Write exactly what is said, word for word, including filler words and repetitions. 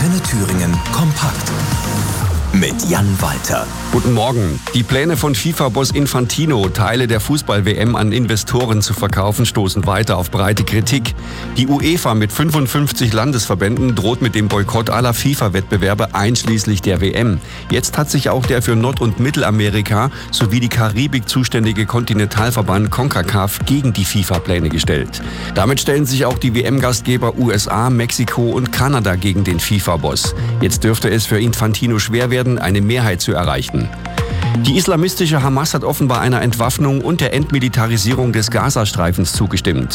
Antenne Thüringen kompakt. Mit Jan Walter. Guten Morgen. Die Pläne von FIFA-Boss Infantino, Teile der Fußball-W M an Investoren zu verkaufen, stoßen weiter auf breite Kritik. Die UEFA mit fünfundfünfzig Landesverbänden droht mit dem Boykott aller FIFA-Wettbewerbe einschließlich der W M. Jetzt hat sich auch der für Nord- und Mittelamerika sowie die Karibik zuständige Kontinentalverband CONCACAF gegen die FIFA-Pläne gestellt. Damit stellen sich auch die W M-Gastgeber U S A, Mexiko und Kanada gegen den FIFA-Boss. Jetzt dürfte es für Infantino schwer werden, eine Mehrheit zu erreichen. Die islamistische Hamas hat offenbar einer Entwaffnung und der Entmilitarisierung des Gazastreifens zugestimmt.